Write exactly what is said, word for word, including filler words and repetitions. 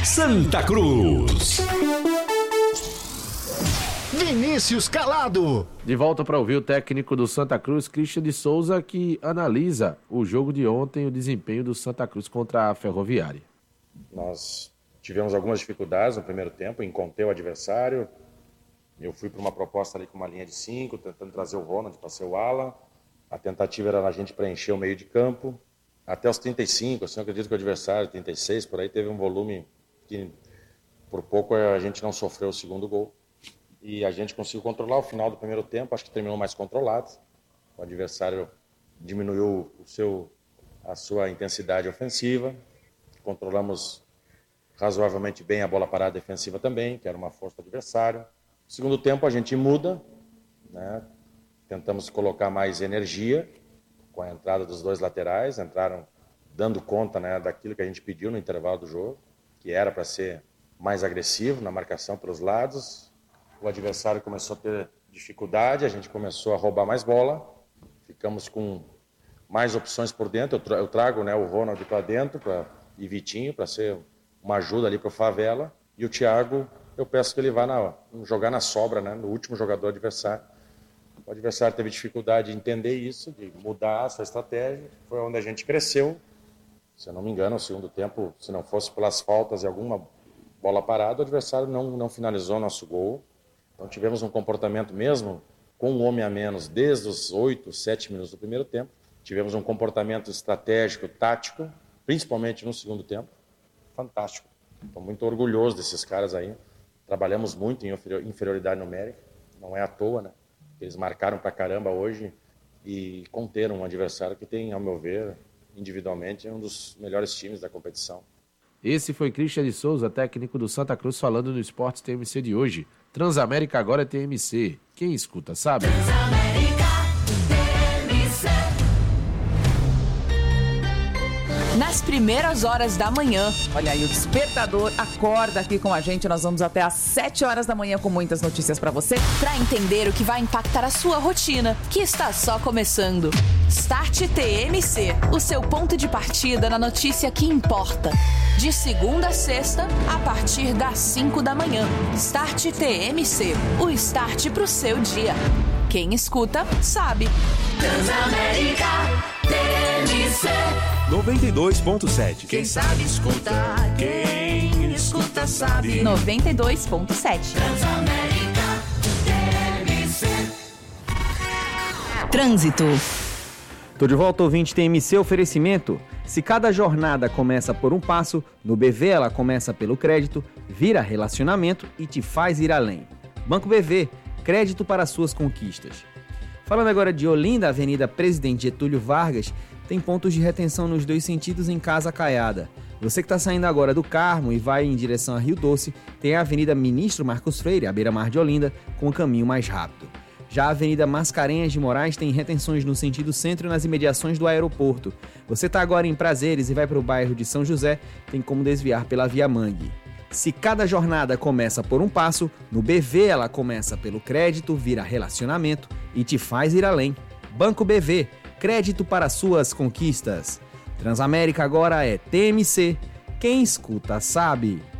Santa Cruz. Vinícius Calado. De volta para ouvir o técnico do Santa Cruz, Christian de Souza, que analisa o jogo de ontem, o desempenho do Santa Cruz contra a Ferroviária. Nós tivemos algumas dificuldades no primeiro tempo em conter o adversário. Eu fui para uma proposta ali com uma linha de cinco, tentando trazer o Ronald para ser o ala. A tentativa era a gente preencher o meio de campo. Até os trinta e cinco, assim, eu acredito que o adversário, trinta e seis, por aí, teve um volume que por pouco a gente não sofreu o segundo gol. E a gente conseguiu controlar o final do primeiro tempo, acho que terminou mais controlado. O adversário diminuiu o seu, a sua intensidade ofensiva. Controlamos razoavelmente bem a bola parada defensiva também, que era uma força do adversário. No segundo tempo a gente muda, né? Tentamos colocar mais energia com a entrada dos dois laterais, entraram dando conta, né, daquilo que a gente pediu no intervalo do jogo, que era para ser mais agressivo na marcação pelos lados. O adversário começou a ter dificuldade, a gente começou a roubar mais bola, ficamos com mais opções por dentro. Eu trago, né, o Ronald para dentro pra, e Vitinho para ser uma ajuda ali para o Favela, e o Thiago, eu peço que ele vá na, jogar na sobra, né, no último jogador adversário. O adversário teve dificuldade de entender isso, de mudar a sua estratégia, foi onde a gente cresceu. Se eu não me engano, no segundo tempo, se não fosse pelas faltas e alguma bola parada, o adversário não, não finalizou nosso gol. Então tivemos um comportamento mesmo com um homem a menos desde os oito, sete minutos do primeiro tempo. Tivemos um comportamento estratégico, tático, principalmente no segundo tempo. Fantástico. Estou muito orgulhoso desses caras aí. Trabalhamos muito em inferioridade numérica. Não é à toa, né? Eles marcaram pra caramba hoje e conteram um adversário que tem, ao meu ver, individualmente, um dos melhores times da competição. Esse foi Christian de Souza, técnico do Santa Cruz, falando no Esportes T M C de hoje. Transamérica agora é T M C. Quem escuta sabe. Transamérica T M C. Nas primeiras horas da manhã. Olha aí, o despertador acorda aqui com a gente. Nós vamos até às sete horas da manhã com muitas notícias pra você. Pra entender o que vai impactar a sua rotina, que está só começando. Start T M C, o seu ponto de partida na notícia que importa. De segunda a sexta, a partir das cinco da manhã. Start T M C, o start pro seu dia. Quem escuta, sabe. Transamérica T M C. noventa e dois ponto sete. Quem sabe escuta, quem escuta sabe. noventa e dois ponto sete. Transamérica T M C. Trânsito. Tô de volta, ouvinte T M C. Oferecimento. Se cada jornada começa por um passo, no B V ela começa pelo crédito, vira relacionamento e te faz ir além. Banco B V, crédito para suas conquistas. Falando agora de Olinda, Avenida Presidente Getúlio Vargas, tem pontos de retenção nos dois sentidos em Casa Caiada. Você que está saindo agora do Carmo e vai em direção a Rio Doce, tem a Avenida Ministro Marcos Freire, à beira-mar de Olinda, com o caminho mais rápido. Já a Avenida Mascarenhas de Moraes tem retenções no sentido centro e nas imediações do aeroporto. Você está agora em Prazeres e vai para o bairro de São José, tem como desviar pela Via Mangue. Se cada jornada começa por um passo, no B V ela começa pelo crédito, vira relacionamento e te faz ir além. Banco B V, crédito para suas conquistas. Transamérica agora é T M C. Quem escuta sabe.